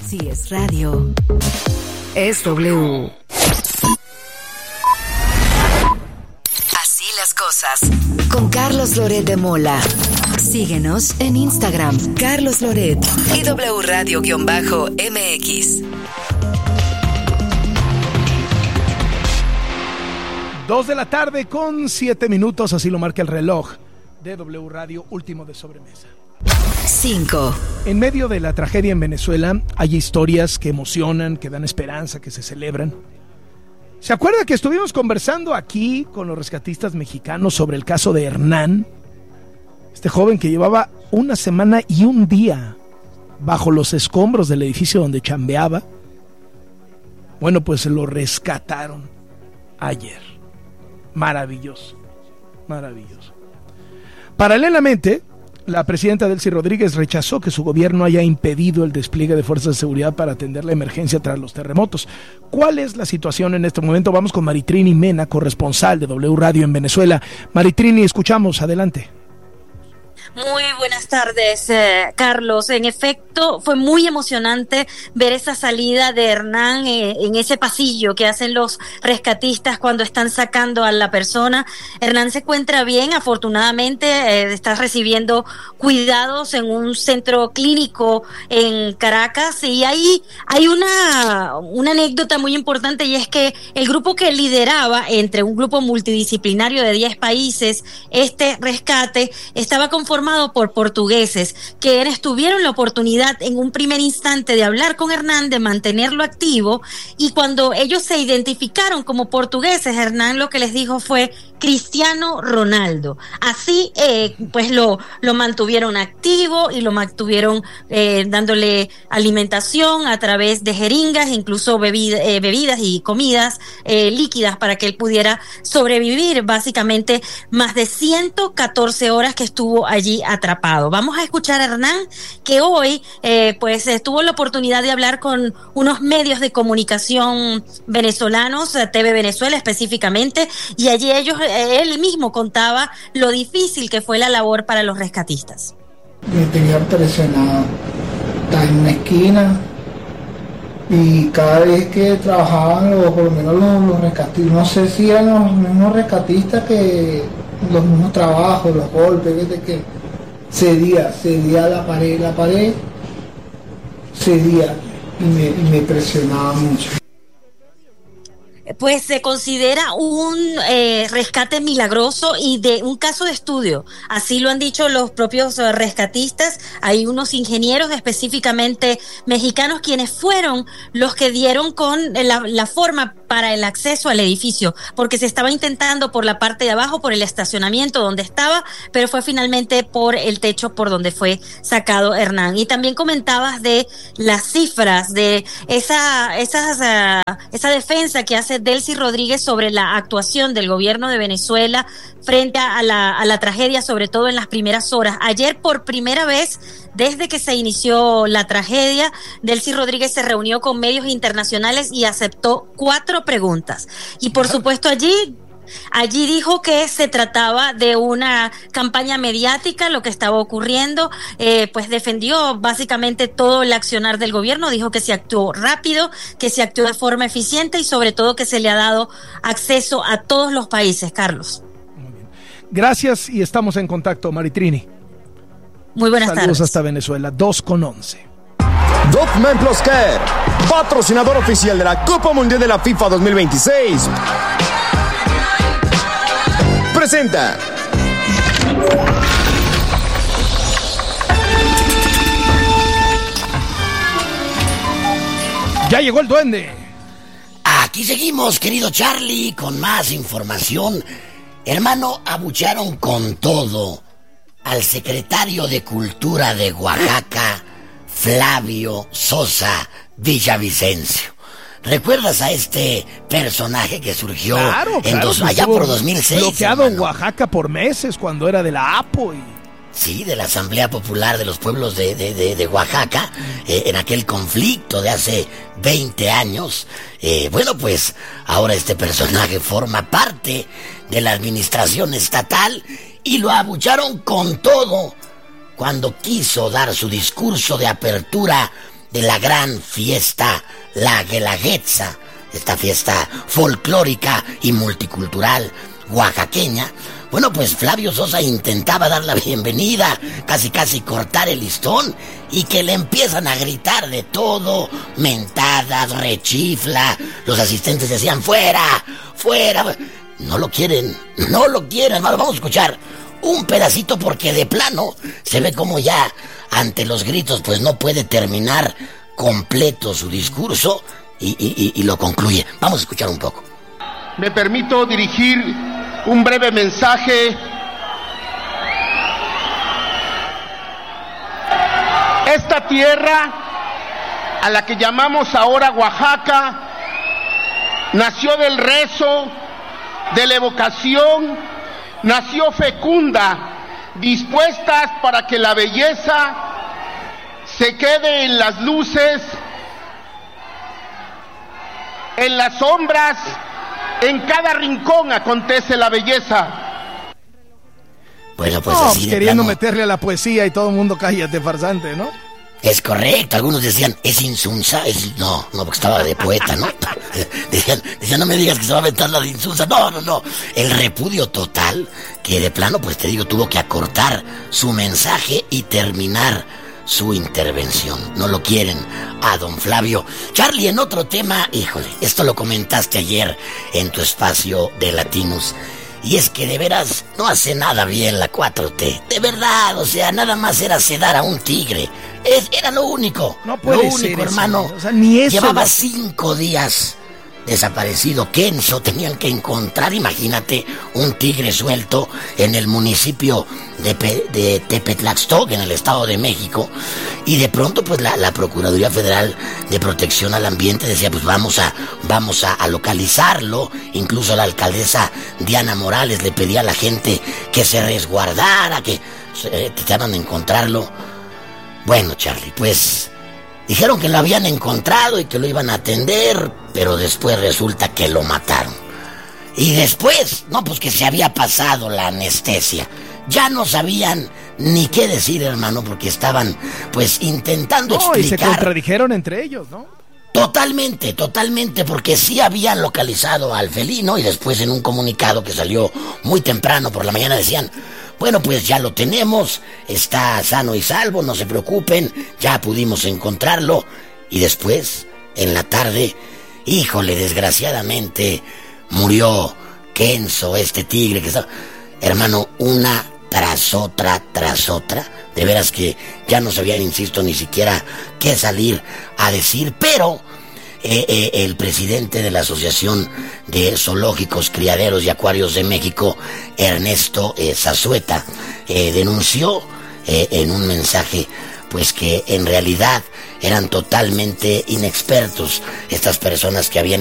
Si es radio, es W. Así las cosas. Con Carlos Loret de Mola. Síguenos en Instagram, Carlos Loret y W Radio-MX. 2 de la tarde con 7 minutos, así lo marca el reloj de W Radio, último de sobremesa. 5. En medio de la tragedia en Venezuela hay historias que emocionan, que dan esperanza, que se celebran. ¿Se acuerda que estuvimos conversando aquí con los rescatistas mexicanos sobre el caso de Hernán? Este joven que llevaba una semana y un día bajo los escombros del edificio donde chambeaba. Bueno, pues lo rescataron ayer. Maravilloso, maravilloso. Paralelamente, la presidenta Delcy Rodríguez rechazó que su gobierno haya impedido el despliegue de fuerzas de seguridad para atender la emergencia tras los terremotos. ¿Cuál es la situación en este momento? Vamos con Maritrini Mena, corresponsal de W Radio en Venezuela. Maritrini, escuchamos, adelante. Muy buenas tardes, Carlos. En efecto, fue muy emocionante ver esa salida de Hernán en ese pasillo que hacen los rescatistas cuando están sacando a la persona. Hernán se encuentra bien, afortunadamente, está recibiendo cuidados en un centro clínico en Caracas, y ahí hay una anécdota muy importante, y es que el grupo que lideraba, entre un grupo multidisciplinario de 10 países, este rescate estaba conformado por portugueses, quienes tuvieron la oportunidad en un primer instante de hablar con Hernán, de mantenerlo activo, y cuando ellos se identificaron como portugueses, Hernán lo que les dijo fue Cristiano Ronaldo. Así pues lo mantuvieron activo y lo mantuvieron dándole alimentación a través de jeringas, incluso bebidas y comidas líquidas para que él pudiera sobrevivir básicamente más de 114 horas que estuvo allí atrapado. Vamos a escuchar a Hernán, que hoy pues tuvo la oportunidad de hablar con unos medios de comunicación venezolanos, TV Venezuela específicamente, y allí él mismo contaba lo difícil que fue la labor para los rescatistas. Me tenía presionado, estaba en una esquina, y cada vez que trabajaban por lo menos los rescatistas, no sé si eran los mismos rescatistas que los mismos trabajos, los golpes, desde que cedía la pared cedía y me presionaba mucho. Pues se considera un rescate milagroso y de un caso de estudio. Así lo han dicho los propios rescatistas. Hay unos ingenieros específicamente mexicanos quienes fueron los que dieron con la forma para el acceso al edificio, porque se estaba intentando por la parte de abajo, por el estacionamiento donde estaba, pero fue finalmente por el techo por donde fue sacado Hernán. Y también comentabas de las cifras, de esa defensa que hace Delcy Rodríguez sobre la actuación del gobierno de Venezuela frente a la tragedia, sobre todo en las primeras horas. Ayer, por primera vez desde que se inició la tragedia, Delcy Rodríguez se reunió con medios internacionales y aceptó 4 preguntas. Y por supuesto allí dijo que se trataba de una campaña mediática, lo que estaba ocurriendo, pues defendió básicamente todo el accionar del gobierno, dijo que se actuó rápido, que se actuó de forma eficiente y sobre todo que se le ha dado acceso a todos los países, Carlos. Muy bien. Gracias y estamos en contacto, Maritrini. Muy buenas tardes. Saludos hasta Venezuela, 2:11. Document Plus Care, patrocinador oficial de la Copa Mundial de la FIFA 2026. Presenta. Ya llegó el duende. Aquí seguimos, querido Charlie, con más información. Hermano, abuchearon con todo al secretario de Cultura de Oaxaca, Flavio Sosa Villavicencio. ¿Recuerdas a este personaje que surgió allá por 2006? Bloqueado en Oaxaca por meses cuando era de la APO. Sí, de la Asamblea Popular de los Pueblos de Oaxaca, en aquel conflicto de hace 20 años. Bueno, pues ahora este personaje forma parte de la administración estatal y lo abucharon con todo cuando quiso dar su discurso de apertura de la gran fiesta, la Guelaguetza, esta fiesta folclórica y multicultural oaxaqueña. Bueno, pues Flavio Sosa intentaba dar la bienvenida, casi cortar el listón, y que le empiezan a gritar de todo, mentadas, rechifla. Los asistentes decían, fuera, fuera. No lo quieren, hermano. Vamos a escuchar un pedacito porque de plano se ve como ya ante los gritos pues no puede terminar completo su discurso y lo concluye. Vamos a escuchar un poco. Me permito dirigir un breve mensaje. Esta tierra, a la que llamamos ahora Oaxaca, nació del rezo, de la evocación, nació fecunda, dispuestas para que la belleza se quede en las luces, en las sombras. En cada rincón acontece la belleza. Bueno, pues no, así queriendo plano, meterle a la poesía y todo el mundo cállate, farsante, ¿no? es correcto. Algunos decían, es Insunza. No, porque estaba de poeta, ¿no? Decían, no me digas que se va a aventar la de Insunza. No. El repudio total, que de plano, pues te digo, tuvo que acortar su mensaje y terminar su intervención. No lo quieren a don Flavio. Charlie, en otro tema, híjole, esto lo comentaste ayer en tu espacio de Latinos, y es que de veras no hace nada bien la 4T. De verdad, o sea, nada más era sedar a un tigre. Era lo único. No puede lo único, ser hermano. eso. O sea, ni eso. Llevaba 5 días desaparecido Kenzo. Tenían que encontrar, imagínate, un tigre suelto en el municipio de Tepetlaxtoc, en el Estado de México, y de pronto pues la Procuraduría Federal de Protección al Ambiente decía, pues vamos a localizarlo. Incluso la alcaldesa Diana Morales le pedía a la gente que se resguardara, que trataban de encontrarlo. Bueno, Charlie, pues dijeron que lo habían encontrado y que lo iban a atender, pero después resulta que lo mataron. Y después, no, pues que se había pasado la anestesia. Ya no sabían ni qué decir, hermano, porque estaban, pues, intentando explicar. Y se contradijeron entre ellos, ¿no? Totalmente, porque sí habían localizado al felino, y después en un comunicado que salió muy temprano por la mañana decían, bueno, pues ya lo tenemos, está sano y salvo, no se preocupen, ya pudimos encontrarlo. Y después, en la tarde, híjole, desgraciadamente, murió Kenzo, este tigre que estaba... Hermano, una tras otra, de veras que ya no sabían, insisto, ni siquiera qué salir a decir, pero el presidente de la Asociación de Zoológicos, Criaderos y Acuarios de México, Ernesto Zazueta, denunció en un mensaje pues que en realidad eran totalmente inexpertos estas personas que habían